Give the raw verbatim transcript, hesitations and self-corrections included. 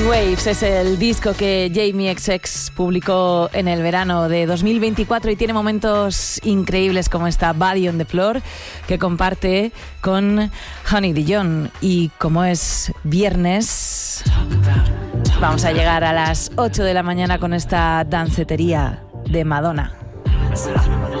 Waves es el disco que Jamie equis equis publicó en el verano de dos mil veinticuatro y tiene momentos increíbles como esta Body on the Floor que comparte con Honey Dijon. Y como es viernes, vamos a llegar a las ocho de la mañana con esta dancetería de Madonna.